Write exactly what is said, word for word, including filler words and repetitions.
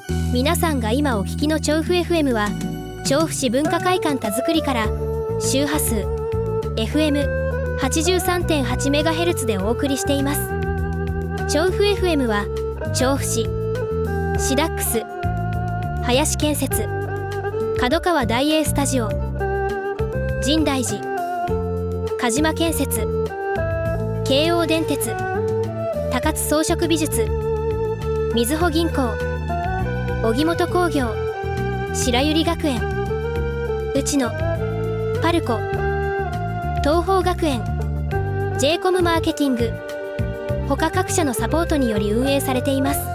皆さんが今お聞きの調布 エフエム は調布市文化会館田作りから周波数 エフエムはちじゅうさんてんはちメガヘルツ でお送りしています。調布 エフエム は調布市シダックス、林建設、角川大英スタジオ、深大寺、鹿島建設、京王電鉄、高津装飾美術、みずほ銀行、荻本工業、白百合学園、内野、パルコ、東邦学園、 ジェイコム マーケティング他各社のサポートにより運営されています。